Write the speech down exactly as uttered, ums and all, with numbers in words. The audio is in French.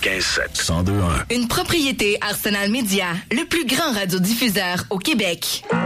quatre-vingt-quinze sept. cent deux un. Une propriété Arsenal Média, le plus grand radiodiffuseur au Québec.